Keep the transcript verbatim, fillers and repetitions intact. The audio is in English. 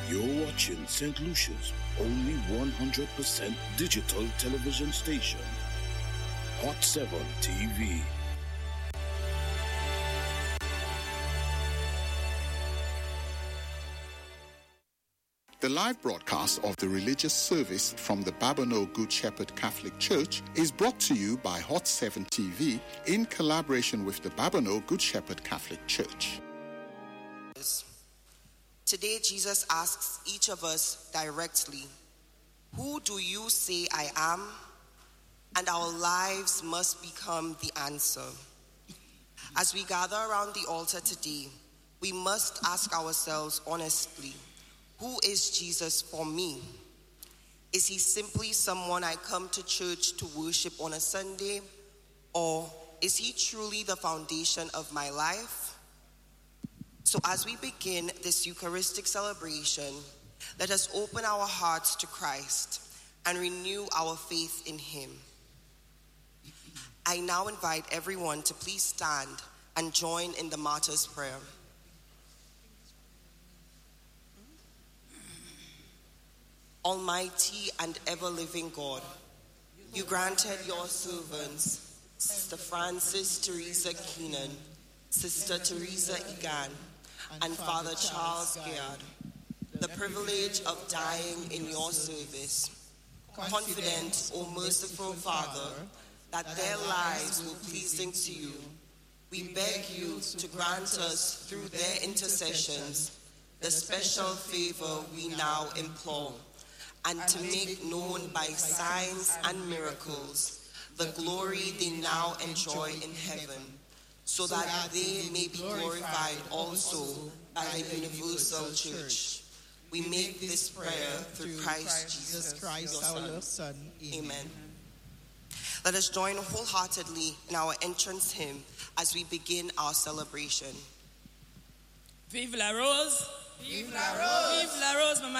You're watching Saint Lucia's only one hundred percent digital television station, Hot seven T V. The live broadcast of the religious service from the Babonneau Good Shepherd Catholic Church is brought to you by Hot seven T V in collaboration with the Babonneau Good Shepherd Catholic Church. Today, Jesus asks each of us directly, "Who do you say I am?" And our lives must become the answer. As we gather around the altar today, we must ask ourselves honestly, who is Jesus for me? Is he simply someone I come to church to worship on a Sunday? Or is he truly the foundation of my life? So as we begin this Eucharistic celebration, let us open our hearts to Christ and renew our faith in him. I now invite everyone to please stand and join in the Martyr's Prayer. Almighty and ever-living God, you granted your servants, Sister Francis Teresa Keenan, Sister Teresa Egan, and Father Charles Geard, the privilege of dying in your service, confident, O merciful Father, that their lives were pleasing to you. We beg you to grant us, through their intercessions, the special favor we now implore, and to make known by signs and miracles the glory they now enjoy in heaven, so that they may be glorified also by the universal church. We make this prayer through Christ Jesus Christ, our Son. Amen. Let us join wholeheartedly in our entrance hymn as we begin our celebration. Vive la rose! Vive la rose! Vive la rose, Mama!